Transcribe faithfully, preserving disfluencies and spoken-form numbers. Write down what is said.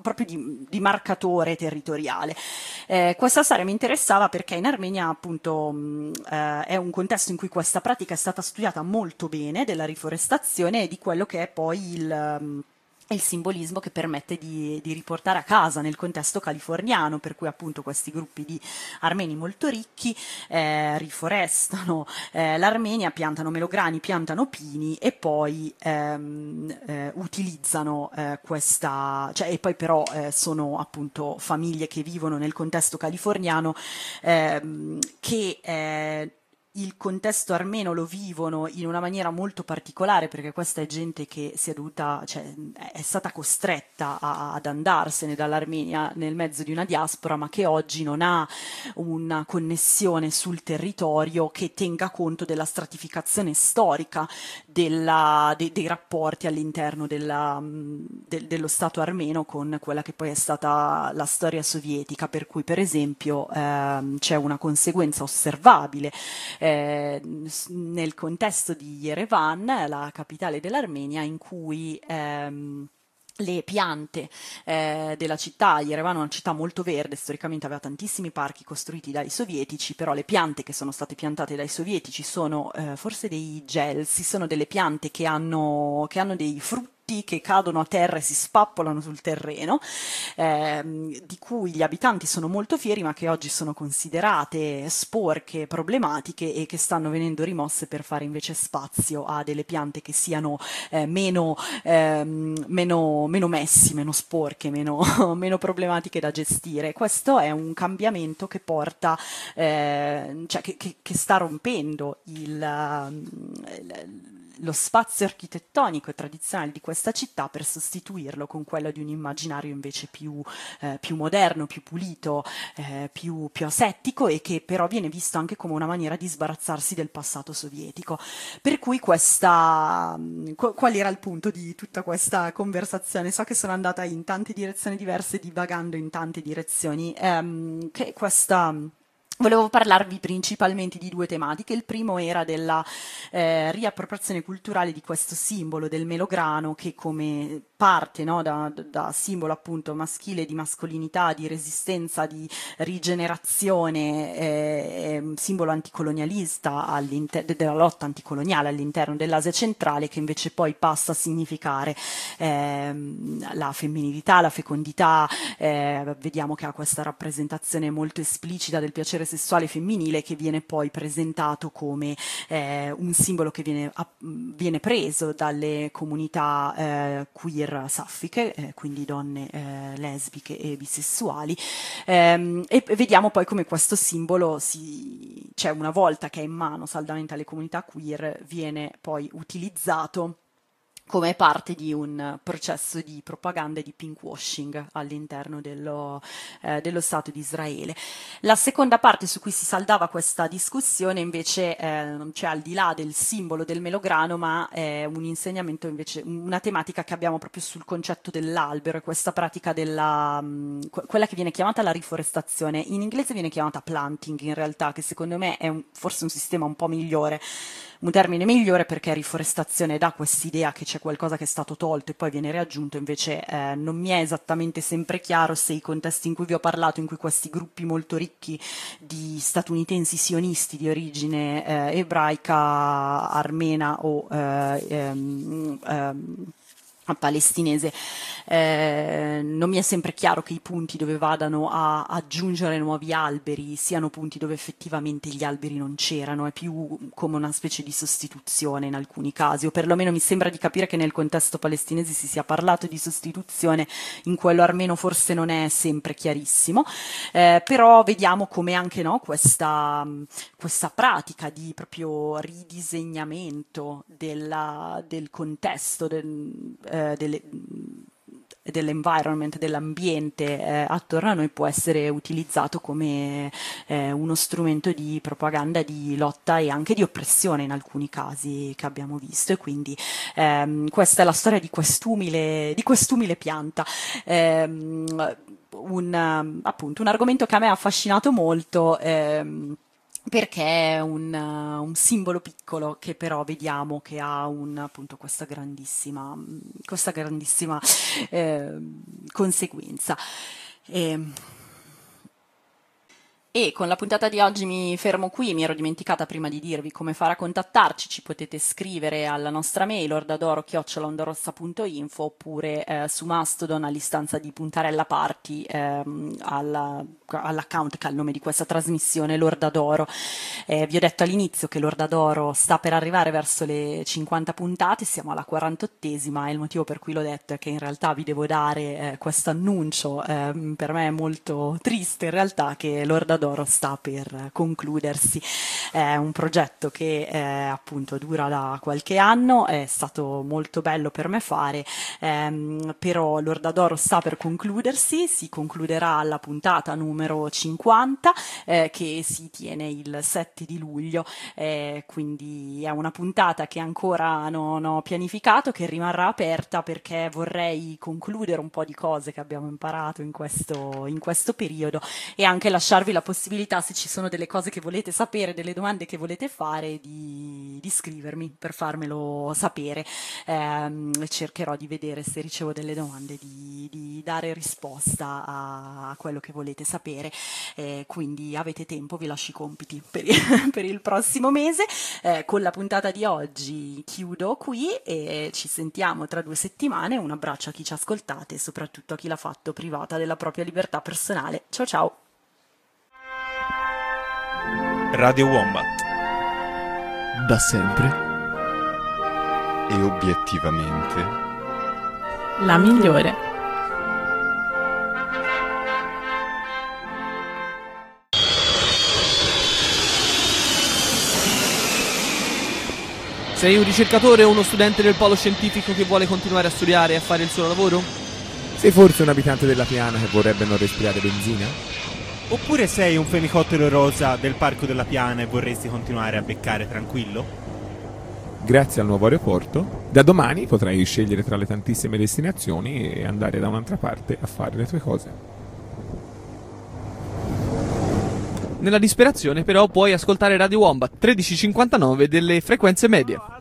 proprio di, di marcatore territoriale. Eh, questa storia mi interessava perché in Armenia appunto mh, eh, è un contesto in cui questa pratica è stata studiata molto bene, della riforestazione e di quello che è poi il... mh, il simbolismo che permette di, di riportare a casa nel contesto californiano, per cui appunto questi gruppi di armeni molto ricchi eh, riforestano eh, l'Armenia, piantano melograni, piantano pini e poi ehm, eh, utilizzano eh, questa, cioè, e poi però eh, sono appunto famiglie che vivono nel contesto californiano ehm, che eh, il contesto armeno lo vivono in una maniera molto particolare, perché questa è gente che si è dovuta, cioè, è stata costretta a, ad andarsene dall'Armenia nel mezzo di una diaspora, ma che oggi non ha una connessione sul territorio che tenga conto della stratificazione storica della, de, dei rapporti all'interno della, de, dello Stato armeno con quella che poi è stata la storia sovietica, per cui per esempio ehm, c'è una conseguenza osservabile eh, nel contesto di Yerevan, la capitale dell'Armenia, in cui ehm, le piante eh, della città, Yerevan è una città molto verde, storicamente aveva tantissimi parchi costruiti dai sovietici, però le piante che sono state piantate dai sovietici sono eh, forse dei gelsi, sono delle piante che hanno, che hanno dei frutti che cadono a terra e si spappolano sul terreno, ehm, di cui gli abitanti sono molto fieri, ma che oggi sono considerate sporche, problematiche e che stanno venendo rimosse per fare invece spazio a delle piante che siano eh, meno, ehm, meno, meno messi, meno sporche, meno, meno problematiche da gestire. Questo è un cambiamento che porta, eh, cioè che, che, che sta rompendo il, il lo spazio architettonico e tradizionale di questa città per sostituirlo con quello di un immaginario invece più, eh, più moderno, più pulito, eh, più, più asettico e che però viene visto anche come una maniera di sbarazzarsi del passato sovietico. Per cui questa, qu- qual era il punto di tutta questa conversazione? So che sono andata in tante direzioni diverse, divagando in tante direzioni, ehm, che questa... Volevo parlarvi principalmente di due tematiche. Il primo era della eh, riappropriazione culturale di questo simbolo del melograno che come parte, no, da, da simbolo appunto maschile di mascolinità, di resistenza, di rigenerazione, eh, è un simbolo anticolonialista della lotta anticoloniale all'interno dell'Asia centrale, che invece poi passa a significare ehm, la femminilità, la fecondità. Eh, vediamo che ha questa rappresentazione molto esplicita del piacere sessuale femminile che viene poi presentato come eh, un simbolo che viene, a, viene preso dalle comunità eh, queer saffiche, eh, quindi donne eh, lesbiche e bisessuali, ehm, e vediamo poi come questo simbolo, si, cioè una volta che è in mano saldamente alle comunità queer, viene poi utilizzato come parte di un processo di propaganda e di pinkwashing all'interno dello, eh, dello Stato di Israele. La seconda parte su cui si saldava questa discussione invece eh, cioè al di là del simbolo del melograno, ma è un insegnamento invece, una tematica che abbiamo proprio sul concetto dell'albero, questa pratica della, mh, quella che viene chiamata la riforestazione, in inglese viene chiamata planting in realtà, che secondo me è un, forse un sistema un po' migliore, un termine migliore, perché riforestazione dà quest'idea che c'è qualcosa che è stato tolto e poi viene riaggiunto. Invece eh, non mi è esattamente sempre chiaro se i contesti in cui vi ho parlato, in cui questi gruppi molto ricchi di statunitensi sionisti di origine eh, ebraica, armena o eh, ehm, ehm, palestinese, eh, non mi è sempre chiaro che i punti dove vadano a aggiungere nuovi alberi siano punti dove effettivamente gli alberi non c'erano, è più come una specie di sostituzione in alcuni casi, o perlomeno mi sembra di capire che nel contesto palestinese si sia parlato di sostituzione, in quello armeno forse non è sempre chiarissimo, eh, però vediamo come anche no, questa, questa pratica di proprio ridisegnamento della, del contesto del, eh, delle, dell'environment, dell'ambiente eh, attorno a noi può essere utilizzato come eh, uno strumento di propaganda, di lotta e anche di oppressione in alcuni casi che abbiamo visto, e quindi ehm, questa è la storia di quest'umile, di quest'umile pianta. Ehm, un, appunto, un argomento che a me ha affascinato molto. Ehm, perché è un, uh, un simbolo piccolo che però vediamo che ha un, appunto questa grandissima, questa grandissima eh, conseguenza. E, E con la puntata di oggi mi fermo qui, mi ero dimenticata prima di dirvi come fare a contattarci, ci potete scrivere alla nostra mail ordadoro chiocciola ondorossa punto info oppure eh, su Mastodon all'istanza di Puntarella Party ehm, alla, all'account che ha il nome di questa trasmissione, l'Ordadoro. Eh, vi ho detto all'inizio che l'Ordadoro sta per arrivare verso le cinquanta puntate, siamo alla quarantottesima e il motivo per cui l'ho detto è che in realtà vi devo dare eh, questo annuncio, eh, per me è molto triste in realtà che l'Ordadoro sta per concludersi. È un progetto che eh, appunto dura da qualche anno, è stato molto bello per me fare, ehm, però l'Ordadoro sta per concludersi, si concluderà alla puntata numero cinquanta eh, che si tiene il sette di luglio, eh, quindi è una puntata che ancora non ho pianificato, che rimarrà aperta perché vorrei concludere un po' di cose che abbiamo imparato in questo, in questo periodo e anche lasciarvi la possibilità, se ci sono delle cose che volete sapere, delle domande che volete fare, di, di scrivermi per farmelo sapere. Eh, cercherò di vedere se ricevo delle domande, di, di dare risposta a, a quello che volete sapere. Eh, quindi avete tempo, vi lascio i compiti per il, per il prossimo mese. Eh, con la puntata di oggi chiudo qui e ci sentiamo tra due settimane. Un abbraccio a chi ci ascoltate e soprattutto a chi l'ha fatto privata della propria libertà personale. Ciao ciao! Radio Wombat. Da sempre e obiettivamente la migliore. Sei un ricercatore o uno studente del polo scientifico che vuole continuare a studiare e a fare il suo lavoro? Sei forse un abitante della Piana che vorrebbe non respirare benzina? Oppure sei un fenicottero rosa del Parco della Piana e vorresti continuare a beccare tranquillo? Grazie al nuovo aeroporto, da domani potrai scegliere tra le tantissime destinazioni e andare da un'altra parte a fare le tue cose. Nella disperazione però puoi ascoltare Radio Wombat tredici cinquantanove delle frequenze medie.